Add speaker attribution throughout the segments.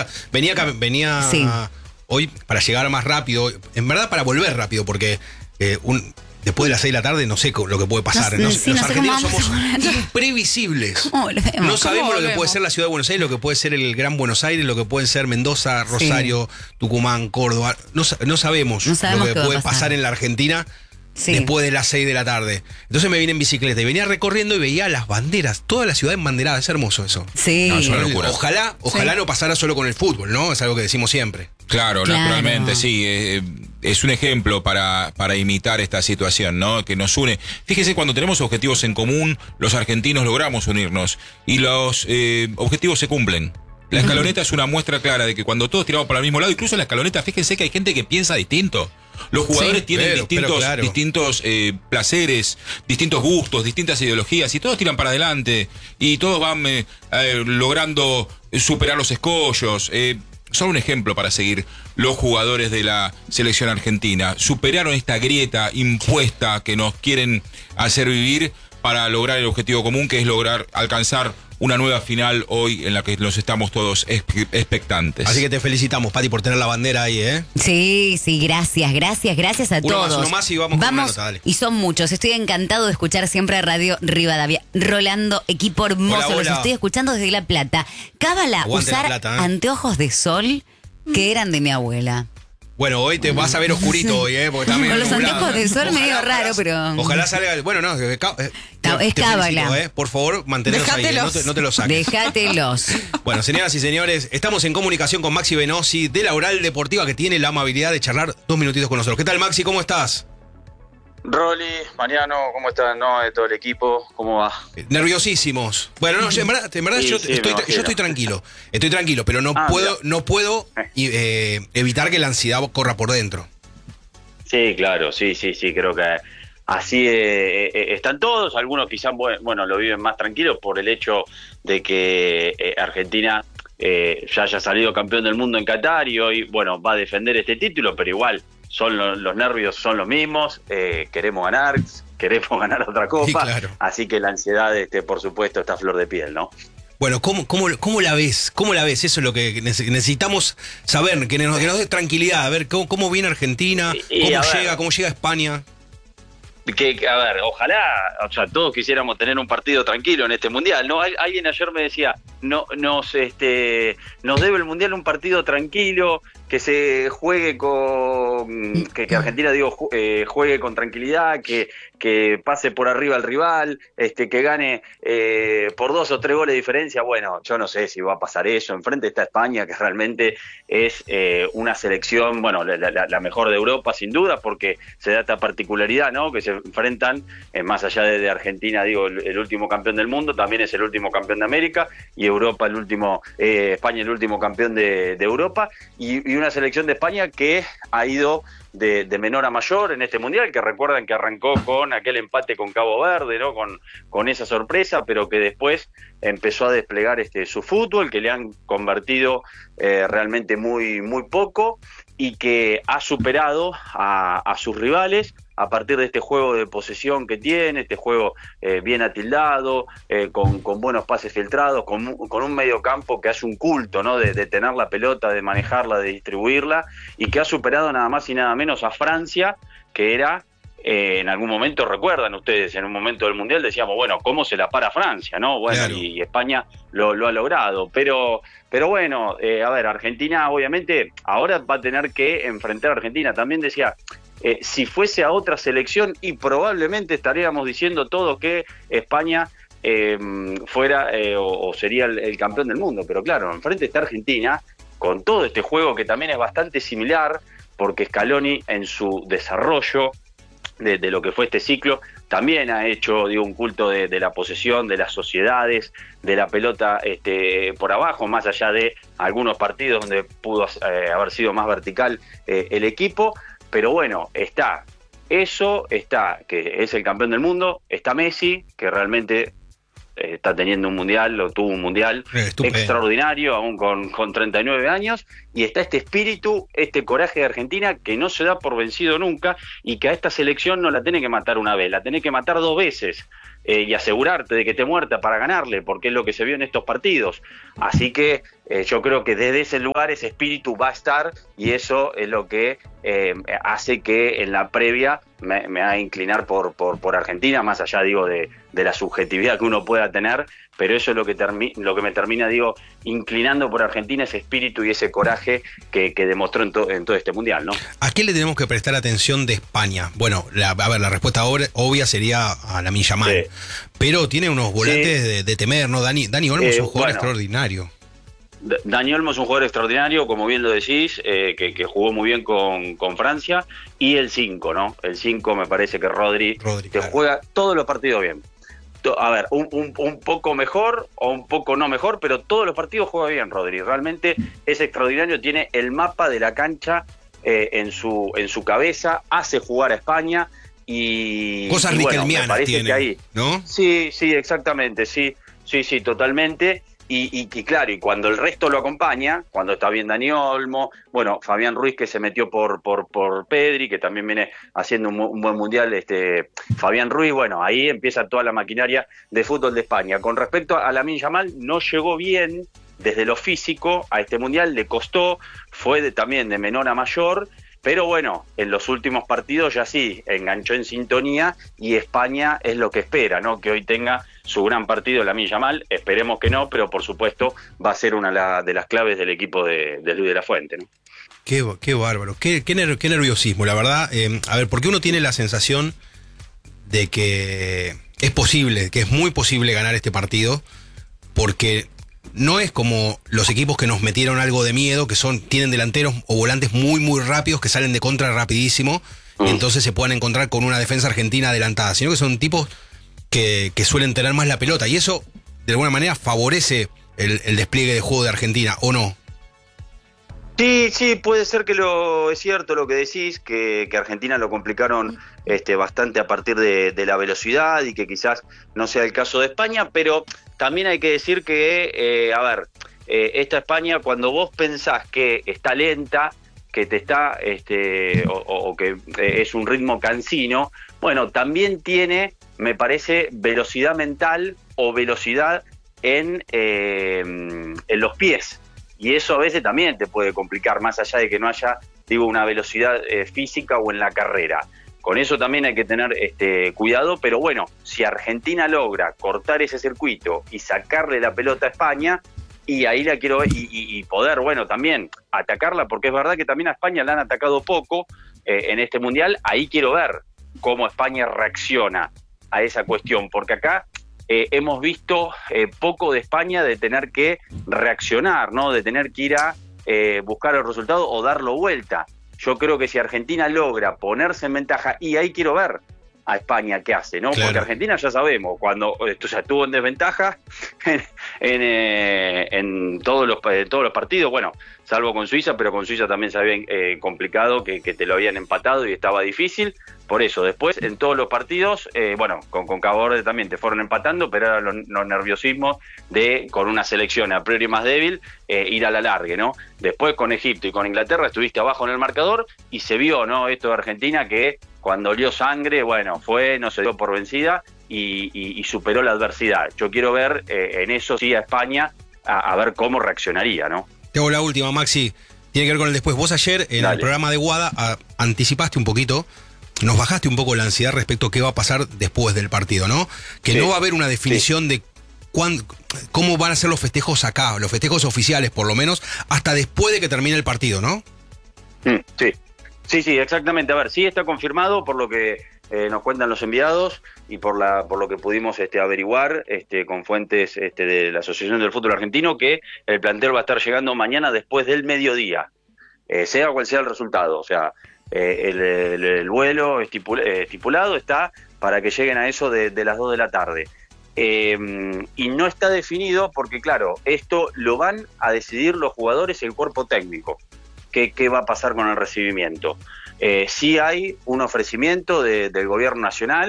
Speaker 1: Venía
Speaker 2: Sí.
Speaker 1: hoy para llegar más rápido, en verdad para volver rápido, porque después de las 6 de la tarde no sé lo que puede pasar.
Speaker 2: No sé,
Speaker 1: Los
Speaker 2: no sé cómo
Speaker 1: argentinos
Speaker 2: vamos
Speaker 1: somos
Speaker 2: a volver.
Speaker 1: imprevisibles.
Speaker 2: ¿Cómo volvemos?
Speaker 1: No sabemos lo que
Speaker 3: volvemos?
Speaker 1: puede ser la ciudad de Buenos Aires, lo que puede ser el Gran Buenos Aires, lo que pueden ser Mendoza, Rosario, Tucumán, Córdoba. No sabemos
Speaker 2: No sabemos
Speaker 1: lo
Speaker 2: qué
Speaker 1: que
Speaker 2: va a
Speaker 1: puede
Speaker 2: pasar.
Speaker 1: pasar en la Argentina.
Speaker 2: Sí.
Speaker 1: Después de las 6 de la tarde. Entonces me vine en bicicleta y venía recorriendo y veía las banderas, toda la ciudad embanderada. Es hermoso eso.
Speaker 2: Sí.
Speaker 4: No, es una locura.
Speaker 1: Ojalá no pasara solo con el fútbol, ¿no? Es algo que decimos siempre.
Speaker 4: Claro,
Speaker 2: Claro.
Speaker 4: naturalmente, sí. Es un ejemplo para imitar esta situación, ¿no? Que nos une. Fíjese, cuando tenemos objetivos en común, los argentinos logramos unirnos y los objetivos se cumplen. La escaloneta es una muestra clara de que cuando todos tiramos para el mismo lado, incluso en la escaloneta, fíjense que hay gente que piensa distinto. Los jugadores tienen
Speaker 1: pero claro.
Speaker 4: distintos placeres, distintos gustos, distintas ideologías, y todos tiran para adelante, y todos van logrando superar los escollos. Son un ejemplo para seguir los jugadores de la selección argentina. Superaron esta grieta impuesta que nos quieren hacer vivir para lograr el objetivo común, que es lograr alcanzar una nueva final hoy en la que los estamos todos expectantes.
Speaker 1: Así que te felicitamos, Pati, por tener la bandera ahí, ¿eh?
Speaker 2: Sí, gracias a todos.
Speaker 1: Uno más y vamos con una nota, dale.
Speaker 2: Y son muchos. Estoy encantado de escuchar siempre a Radio Rivadavia. Rolando, equipo hermoso,
Speaker 1: Hola.
Speaker 2: los estoy escuchando desde La Plata. Cábala,
Speaker 1: Aguante
Speaker 2: usar
Speaker 1: La Plata, ¿eh?
Speaker 2: anteojos de sol que eran de mi abuela.
Speaker 1: Bueno, hoy te vas a ver oscurito hoy, ¿eh? Porque también
Speaker 2: Con los anteojos de sol medio raro, pero...
Speaker 1: Ojalá salga... Bueno, no,
Speaker 2: es
Speaker 1: te
Speaker 2: cábala.
Speaker 1: felicito, ¿eh? Por favor, mantenerlos ahí,
Speaker 3: Déjatelos.
Speaker 1: no te los saques.
Speaker 2: Déjatelos.
Speaker 1: Bueno, señoras y señores, estamos en comunicación con Maxi Venosi de la Oral Deportiva, que tiene la amabilidad de charlar 2 minutitos con nosotros. ¿Qué tal, Maxi? ¿Cómo estás?
Speaker 5: Rolly, Mariano, ¿cómo están? No, de todo el equipo, ¿cómo va?
Speaker 1: Nerviosísimos. Bueno, no, en verdad
Speaker 5: Sí,
Speaker 1: yo,
Speaker 5: sí, me
Speaker 1: estoy
Speaker 5: imagino.
Speaker 1: tranquilo. Estoy tranquilo, pero no puedo evitar que la ansiedad corra por dentro.
Speaker 5: Sí, claro, sí, creo que así están todos, algunos quizás, bueno, lo viven más tranquilos por el hecho de que Argentina ya haya salido campeón del mundo en Qatar y hoy, bueno, va a defender este título, pero igual los nervios son los mismos, queremos ganar otra copa,
Speaker 1: Sí, claro.
Speaker 5: Así que la ansiedad, por supuesto, está a flor de piel, ¿no?
Speaker 1: Bueno, ¿cómo la ves? ¿Cómo la ves? Eso es lo que necesitamos saber, que nos dé tranquilidad, a ver cómo viene Argentina, cómo llega España.
Speaker 5: A ver, ojalá, o sea, todos quisiéramos tener un partido tranquilo en este mundial, ¿no? Alguien ayer me decía, nos debe el mundial un partido tranquilo, que se juegue con, que Argentina, juegue con tranquilidad, que pase por arriba al rival, que gane por 2 o 3 goles de diferencia. Bueno, yo no sé si va a pasar eso. Enfrente está España, que realmente es una selección, bueno, la mejor de Europa, sin duda, porque se da esta particularidad, ¿no? Que se enfrentan, más allá de Argentina, el último campeón del mundo, también es el último campeón de América, y Europa España el último campeón de Europa, y una selección de España que ha ido de menor a mayor en este mundial, que recuerdan que arrancó con aquel empate con Cabo Verde, ¿no? Con esa sorpresa, pero que después empezó a desplegar su fútbol, que le han convertido realmente muy, muy poco, y que ha superado a sus rivales a partir de este juego de posesión que tiene, este juego bien atildado, con buenos pases filtrados, con un mediocampo que hace un culto, ¿no? de tener la pelota, de manejarla, de distribuirla, y que ha superado nada más y nada menos a Francia, que era, en algún momento, recuerdan ustedes, en un momento del Mundial decíamos, bueno, ¿cómo se la para Francia? ¿No? Bueno,
Speaker 1: Claro.
Speaker 5: y España lo ha logrado, pero bueno, a ver, Argentina obviamente ahora va a tener que enfrentar a Argentina. También decía, si fuese a otra selección, y probablemente estaríamos diciendo todos que España fuera o sería el campeón del mundo, pero claro, enfrente está Argentina, con todo este juego que también es bastante similar, porque Scaloni en su desarrollo de lo que fue este ciclo también ha hecho un culto de la posesión, de las sociedades, de la pelota por abajo, más allá de algunos partidos donde pudo haber sido más vertical el equipo. Pero bueno, está que es el campeón del mundo, está Messi, que realmente está teniendo un mundial, o tuvo un mundial extraordinario, aún con 39 años, y está este espíritu, este coraje de Argentina que no se da por vencido nunca, y que a esta selección no la tenés que matar una vez, la tenés que matar 2 veces. Y asegurarte de que esté muerta para ganarle, porque es lo que se vio en estos partidos. Así que yo creo que desde ese lugar ese espíritu va a estar, y eso es lo que hace que en la previa me haga inclinar por Argentina, más allá, digo, de la subjetividad que uno pueda tener, pero eso es lo que me termina, digo, inclinando por Argentina, ese espíritu y ese coraje que demostró en todo este mundial, ¿no?
Speaker 1: ¿A qué le tenemos que prestar atención de España? Bueno, la respuesta obvia sería a Lamine Yamal, pero tiene unos volantes de temer, ¿no? Dani Olmo es un jugador extraordinario.
Speaker 5: Dani Olmo es un jugador extraordinario, como bien lo decís, que jugó muy bien con Francia, y el 5, ¿no? El 5 me parece que Rodri claro, juega todos los partidos bien. A ver, un poco mejor o un poco no mejor, pero todos los partidos juega bien Rodri. Realmente es extraordinario, tiene el mapa de la cancha en su cabeza, hace jugar a España y...
Speaker 1: Cosas riquelmianas tiene,
Speaker 5: ahí, ¿no? Sí, exactamente, sí, totalmente. Y claro, y cuando el resto lo acompaña, cuando está bien Dani Olmo, bueno, Fabián Ruiz, que se metió por Pedri, que también viene haciendo un buen mundial, Fabián Ruiz, bueno, ahí empieza toda la maquinaria de fútbol de España. Con respecto a Lamine Yamal, no llegó bien desde lo físico a este mundial, le costó, fue también de menor a mayor, pero bueno, en los últimos partidos ya sí, enganchó en sintonía, y España es lo que espera, ¿no? Que hoy tenga su gran partido Lamine Yamal, esperemos que no, pero por supuesto va a ser una de las claves del equipo de Luis de la Fuente, ¿no?
Speaker 1: Qué bárbaro, qué nerviosismo, la verdad. A ver, porque uno tiene la sensación de que es posible, que es muy posible ganar este partido, porque no es como los equipos que nos metieron algo de miedo, que tienen delanteros o volantes muy, muy rápidos, que salen de contra rapidísimo, y entonces se puedan encontrar con una defensa argentina adelantada, sino que son tipos que suelen tener más la pelota, y eso de alguna manera favorece el despliegue de juego de Argentina, ¿o no?
Speaker 5: Sí, puede ser que es cierto lo que decís, que Argentina lo complicaron bastante a partir de la velocidad, y que quizás no sea el caso de España, pero también hay que decir que, esta España, cuando vos pensás que está lenta, que te está, o que es un ritmo cansino, bueno, también tiene, me parece, velocidad mental o velocidad en los pies. Y eso a veces también te puede complicar, más allá de que no haya, una velocidad física o en la carrera. Con eso también hay que tener cuidado, pero bueno, si Argentina logra cortar ese circuito y sacarle la pelota a España, y ahí la quiero ver, y poder, bueno, también atacarla, porque es verdad que también a España la han atacado poco en este Mundial, ahí quiero ver cómo España reacciona a esa cuestión, porque acá hemos visto poco de España de tener que reaccionar, ¿no? De tener que ir a buscar el resultado o darlo vuelta. Yo creo que si Argentina logra ponerse en ventaja, y ahí quiero ver a España qué hace, ¿no? Claro. Porque Argentina ya sabemos, cuando estuvo en desventaja en todos los partidos, bueno, salvo con Suiza, pero con Suiza también se había complicado, que te lo habían empatado y estaba difícil. Por eso, después en todos los partidos, con Cabo Verde también te fueron empatando, pero era los nerviosismos con una selección a priori más débil, ir a la largue, ¿no? Después con Egipto y con Inglaterra estuviste abajo en el marcador, y se vio, ¿no? Esto de Argentina, que cuando olió sangre, bueno, no se dio por vencida y superó la adversidad. Yo quiero ver en eso sí a España, a ver cómo reaccionaría, ¿no?
Speaker 1: Te hago la última, Maxi. Tiene que ver con el después. Vos ayer en el programa de Guada anticipaste un poquito, nos bajaste un poco la ansiedad respecto a qué va a pasar después del partido, ¿no? Que no va a haber una definición de cómo van a ser los festejos acá, los festejos oficiales por lo menos, hasta después de que termine el partido, ¿no?
Speaker 5: Sí, exactamente. A ver, sí está confirmado por lo que nos cuentan los enviados y por lo que pudimos averiguar con fuentes de la Asociación del Fútbol Argentino, que el plantel va a estar llegando mañana después del mediodía, sea cual sea el resultado. O sea, el vuelo estipulado está para que lleguen a eso de las 2 de la tarde. Y no está definido porque, claro, esto lo van a decidir los jugadores y el cuerpo técnico. ¿Qué va a pasar con el recibimiento? Sí hay un ofrecimiento del gobierno nacional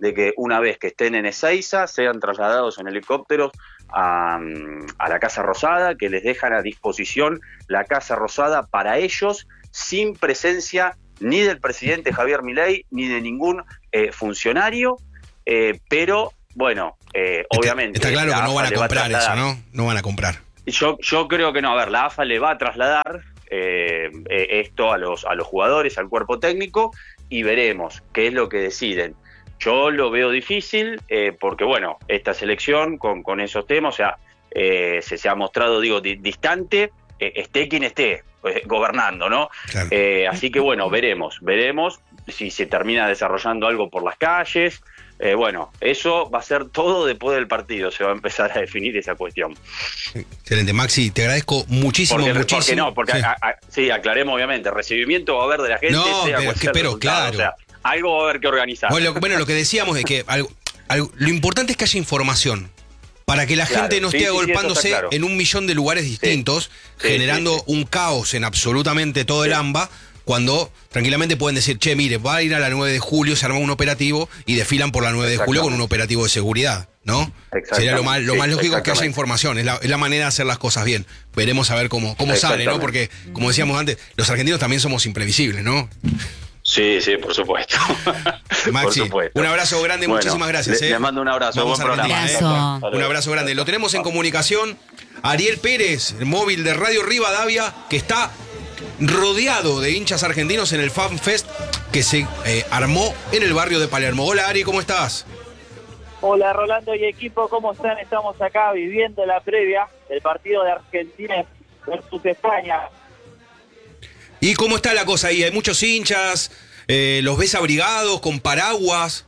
Speaker 5: de que una vez que estén en Ezeiza sean trasladados en helicópteros a la Casa Rosada, que les dejan a disposición la Casa Rosada para ellos, sin presencia ni del presidente Javier Milei ni de ningún funcionario, pero bueno, obviamente...
Speaker 1: Está claro que no van a comprar eso, ¿no? No van a comprar.
Speaker 5: Yo creo que no. A ver, la AFA le va a trasladar esto a los jugadores, al cuerpo técnico, y veremos qué es lo que deciden. Yo lo veo difícil porque, bueno, esta selección con esos temas, o sea, se ha mostrado, digo, distante, esté quien esté gobernando, ¿no?
Speaker 1: Claro.
Speaker 5: Así que, bueno, veremos si se termina desarrollando algo por las calles. Bueno, eso va a ser todo después del partido, se va a empezar a definir esa cuestión.
Speaker 1: Excelente, Maxi, te agradezco muchísimo.
Speaker 5: Porque sí, aclaremos obviamente, recibimiento va a haber de la gente,
Speaker 1: pero claro.
Speaker 5: O sea, algo va a haber que organizar.
Speaker 1: Bueno, lo que decíamos es que lo importante es que haya información para que la gente no esté agolpándose en 1.000.000 de lugares distintos, generando un caos en absolutamente todo el AMBA, cuando tranquilamente pueden decir, che, mire, va a ir a la 9 de julio, se arma un operativo y desfilan por la 9 de julio con un operativo de seguridad, ¿no? Sería lo más lógico que haya información, es la manera de hacer las cosas bien. Veremos a ver cómo sale, ¿no? Porque, como decíamos antes, los argentinos también somos imprevisibles, ¿no?
Speaker 5: Sí, por supuesto.
Speaker 1: Maxi, por supuesto. Un abrazo grande, muchísimas gracias.
Speaker 5: Le mando un abrazo, buen programa.
Speaker 1: Un abrazo grande. Lo tenemos en comunicación, Ariel Pérez, el móvil de Radio Rivadavia, que está rodeado de hinchas argentinos en el Fan Fest que se armó en el barrio de Palermo. Hola, Ari, ¿cómo estás?
Speaker 3: Hola, Rolando y equipo, ¿cómo están? Estamos acá viviendo la previa del partido de Argentina versus España.
Speaker 1: ¿Y cómo está la cosa ahí? ¿Hay muchos hinchas? ¿Los ves abrigados, con paraguas?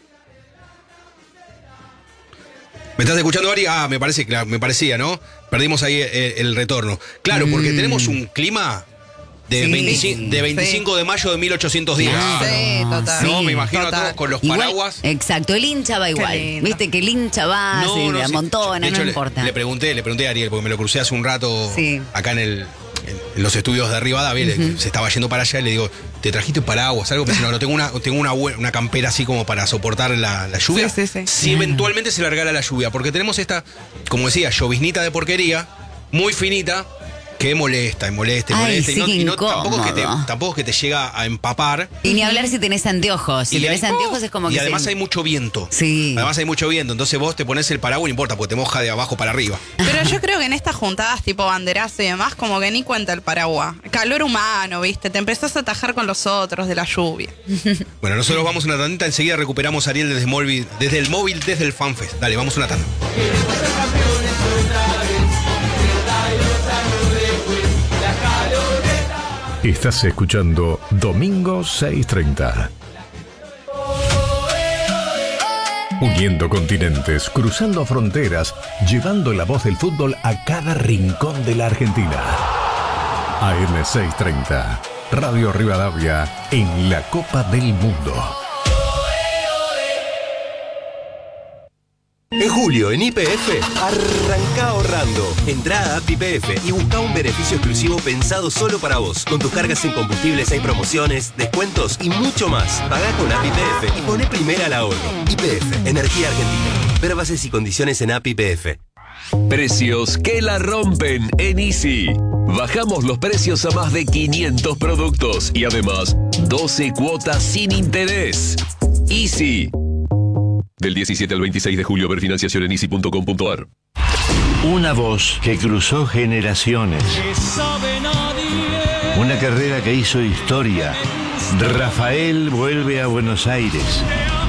Speaker 1: ¿Me estás escuchando, Ari? Me parecía, ¿no? Perdimos ahí el retorno. Claro, porque tenemos un clima de 25 de mayo de 1810.
Speaker 6: Sí, total.
Speaker 1: No, me imagino a todos con los paraguas.
Speaker 2: Exacto, el hincha va igual. Viste que el hincha va, se amontona, no importa.
Speaker 1: Le pregunté a Ariel, porque me lo crucé hace un rato acá en los estudios de Rivadavia, se estaba yendo para allá y le digo, ¿te trajiste paraguas? Algo, pero no, tengo una campera así como para soportar la lluvia. Sí. Si eventualmente se largara la lluvia, porque tenemos esta, como decía, lloviznita de porquería, muy finita, que molesta. Y tampoco es que te llega a empapar.
Speaker 2: Y ni hablar si tenés anteojos. Si tenés anteojos es como que...
Speaker 1: Y además hay mucho viento.
Speaker 2: Sí.
Speaker 1: Además hay mucho viento. Entonces vos te pones el paraguas, no importa, porque te moja de abajo para arriba.
Speaker 6: Pero yo creo que en estas juntadas tipo banderazo y demás, como que ni cuenta el paraguas. Calor humano, ¿viste? Te empezás a atajar con los otros de la lluvia.
Speaker 1: Bueno, nosotros vamos una tandita. Enseguida recuperamos a Ariel desde el móvil, desde el FanFest. Dale, vamos una tanda.
Speaker 7: Estás escuchando Domingo 630. Uniendo continentes, cruzando fronteras, llevando la voz del fútbol a cada rincón de la Argentina. AM 630, Radio Rivadavia en la Copa del Mundo.
Speaker 8: En julio, en YPF, arranca ahorrando. Entrá a App YPF y busca un beneficio exclusivo pensado solo para vos. Con tus cargas en combustibles hay promociones, descuentos y mucho más. Pagá con App YPF y poné primera al ahorro. YPF, Energía Argentina. Ver bases y condiciones en App YPF.
Speaker 9: Precios que la rompen en Easy. Bajamos los precios a más de 500 productos y además 12 cuotas sin interés. Easy. Del 17 al 26 de julio, ver financiación en easy.com.ar.
Speaker 10: Una voz que cruzó generaciones. Una carrera que hizo historia. Rafael vuelve a Buenos Aires.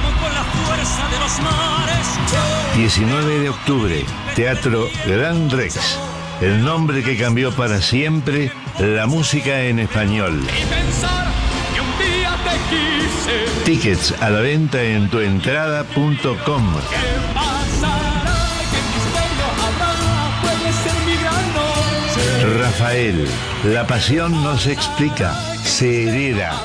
Speaker 10: 19 de octubre, Teatro Gran Rex. El nombre que cambió para siempre la música en español. Tickets a la venta en tuentrada.com. Rafael, la pasión no se explica, se hereda.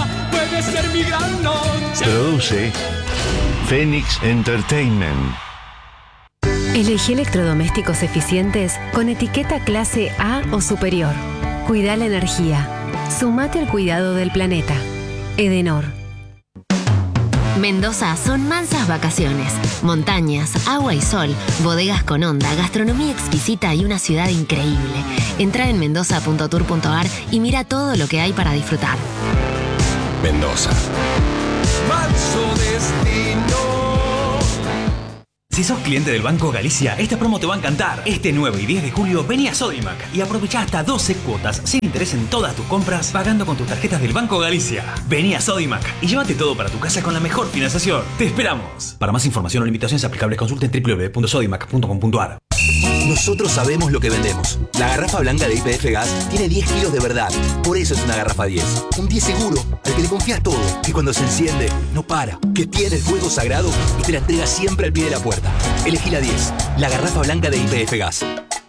Speaker 10: Produce Phoenix Entertainment.
Speaker 11: Elegí electrodomésticos eficientes con etiqueta clase A o superior. Cuida la energía. Sumate al cuidado del planeta. Edenor. Mendoza son mansas vacaciones, montañas, agua y sol, bodegas con onda, gastronomía exquisita y una ciudad increíble. Entra en mendoza.tour.ar y mira todo lo que hay para disfrutar.
Speaker 12: Mendoza. Manso destino.
Speaker 13: Si sos cliente del Banco Galicia, esta promo te va a encantar. Este 9 y 10 de julio vení a Sodimac y aprovechá hasta 12 cuotas sin interés en todas tus compras pagando con tus tarjetas del Banco Galicia. Vení a Sodimac y llévate todo para tu casa con la mejor financiación. ¡Te esperamos! Para más información o limitaciones aplicables consulte en www.sodimac.com.ar.
Speaker 14: Nosotros sabemos lo que vendemos. La garrafa blanca de YPF Gas tiene 10 kilos de verdad. Por eso es una garrafa 10. Un 10 seguro, al que le confías todo. Que cuando se enciende, no para. Que tiene el fuego sagrado y te la entrega siempre al pie de la puerta. Elegí la 10. La garrafa blanca de YPF Gas.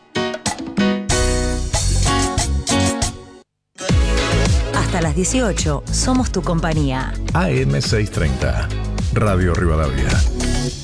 Speaker 15: Hasta las 18, somos tu compañía.
Speaker 7: AM630, Radio Rivadavia.